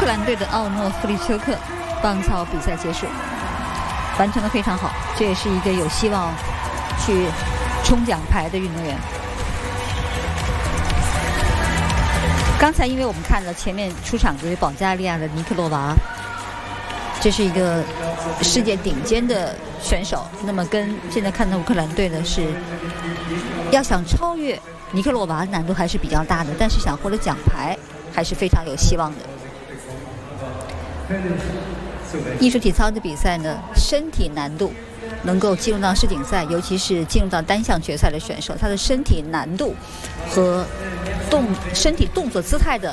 克兰队的奥诺夫利丘克棒操比赛结束，完成得非常好，这也是一个有希望去冲奖牌的运动员。刚才因为我们看了前面出场的保加利亚的尼克洛娃，这是一个世界顶尖的选手，那么跟现在看到乌克兰队的是要想超越尼克洛娃难度还是比较大的，但是想获得奖牌还是非常有希望的。艺术体操的比赛呢，身体难度能够进入到世锦赛，尤其是进入到单项决赛的选手，他的身体难度和身体动作姿态的